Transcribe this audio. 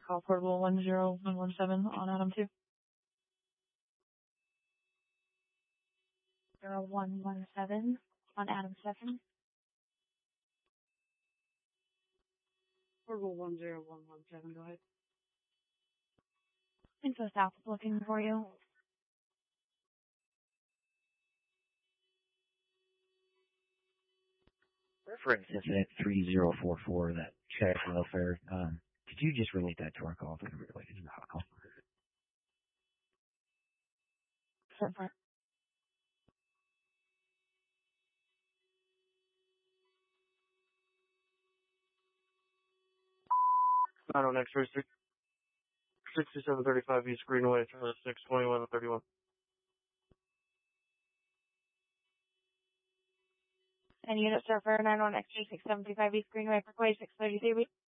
Call portable 10117 on Adam 2. 0117 on Adam 7. Portable 10117, go ahead. Info South is looking for you. Reference incident 3044, that check welfare. Could you just relate that to our call? It's related to the hot call. Sure. Not on X-ray 6735 East Greenway, 62131. And unit surfer 91 X-ray 6735 East Greenway, Parkway 633.